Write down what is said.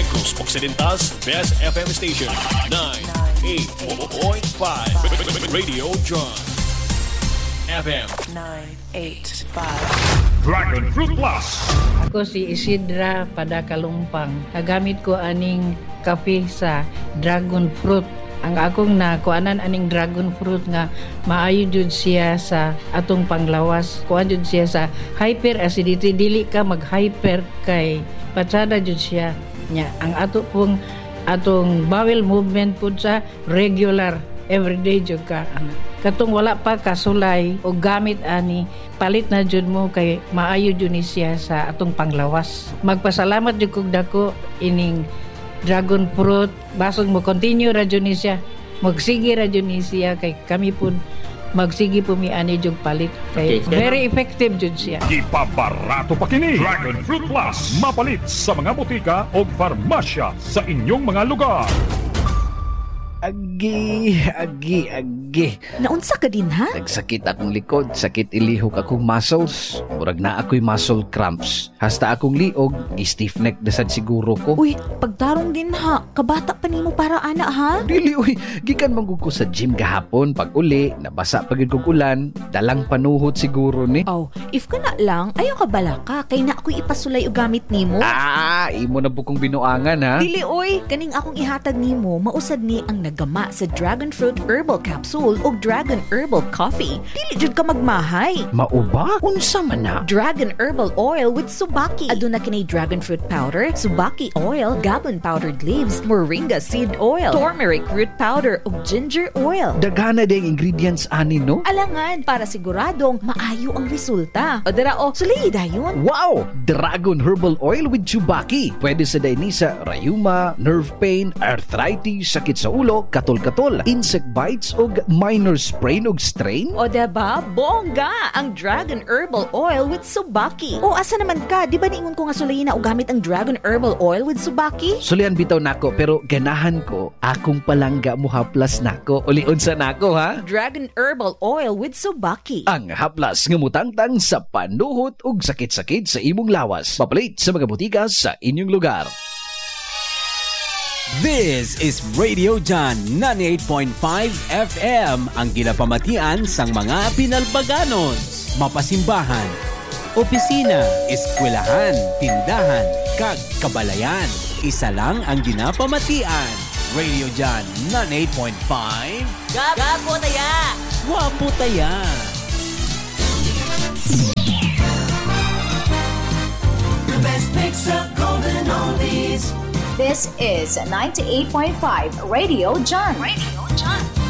Negros Occidental's best FM station, 98.5 Radio John. FM 985 Dragon Fruit Plus. Ako si Isidra Pada Kalumpang. Nagamit ko aning kape sa dragon fruit. Ang akong nakuanan aning dragon fruit nga maayo jud siya sa atong panglawas. Kuan jud siya sa hyperacidity, dili ka mag-hyper kay patsada jud siya. Nya ang atong bowel movement pud sa regular everyday jud ka. Katong wala pa kasulay o gamit ani, palit na jud mo kay maayo jud ni siya sa atong panglawas. Magpasalamat jud kog dako ining dragon fruit. Basog mo continue ra jud ni siya. Magsige ra jud ni siya kay kami pud magsige po mi ani jud palit kay very effective jud siya. Ipabarato pa kini Dragon Fruit Plus. Mapalit sa mga botika o farmasya sa inyong mga lugar. Agi. Naunsa ka din ha? Nagsakit akong likod, sakit ilihok akong muscles. Murag na ako'y muscle cramps. Hasta akong liog, stiff neck dasad siguro ko. Uy, pagtarong din ha. Kabata pa nimo para ana ha? Dili, uy. Gikan manggug ko sa gym gahapon. Pag uli, nabasa pagid kog ulan. Dalang panuhot siguro ni. Oh, if ka na lang, ayaw ka bala ka. Kay na ako'y ipasulay o gamit nimo. Imo na bukong binuangan ha. Dili, uy. Kaning akong ihatag nimo, mausad ni ang nagama sa Dragon Fruit Herbal Capsule o Dragon Herbal Coffee. Dili jud ka magmahay. Mauba? Unsa man na? Dragon Herbal Oil with Subaki. Aduna kini Dragon Fruit Powder, Subaki Oil, Gabon Powdered Leaves, Moringa Seed Oil, Turmeric Root Powder ug Ginger Oil. Daghana ding ingredients ani no? Alangan para siguradong maayo ang resulta. O dira sulay dayon. Wow! Dragon Herbal Oil with Chubaki. Pwede sa daini sa rayuma, nerve pain, arthritis, sakit sa ulo, katol-katol, insect bites o minor sprain o strain. O diba? Bongga! Ang Dragon Herbal Oil with Subaki. O asa naman ka? Di ba niingon ko nga sulayin na o gamit ang Dragon Herbal Oil with Subaki? Sulian bitaw nako pero ganahan ko akong palangga mo haplas nako. Uliun sa nako ha? Dragon Herbal Oil with Subaki. Ang haplas nga mutangtang sa panuhot ug sakit-sakit sa imong lawas. Papalit sa mga butika sa inyong lugar. This is Radio John 98.5 FM, ang ginapamatian sang mga pinalbaganos, mapasimbahan, opisina, eskwelahan, tindahan, kag kabalayan. Isa lang ang ginapamatian. Radio John 98.5. Gapo taya! Wapo taya! The best mix of golden oldies. This is 98.5 Radio John. Radio John.